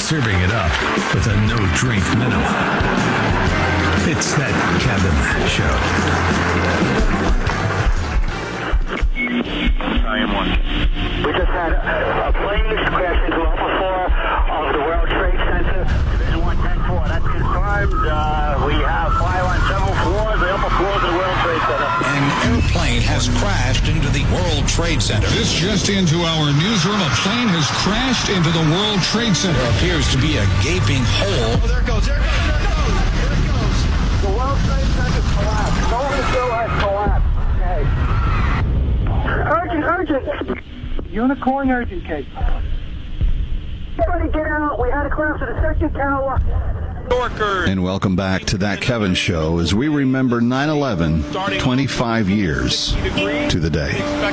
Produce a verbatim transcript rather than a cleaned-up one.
serving it up with a no-drink minimum. It's that Kevin Show. I am one. We just had a, a plane crash into Level four of the World Trade Center. Division one ten four. That's confirmed. Uh, we have fire on several floors, the upper floors of the World Trade Center. An airplane has crashed into the World Trade Center. This just into our newsroom. A plane has crashed into the World Trade Center. There appears to be a gaping hole. Oh, there it goes. There it goes. There it goes. There it goes. The World Trade Center collapsed. Golden Hill has collapsed. Okay. Urgent, urgent. Unicorn urgent case. Everybody get out. We had a collapse at the second tower. And welcome back to That Kevin Show as we remember nine eleven, twenty-five years to the day.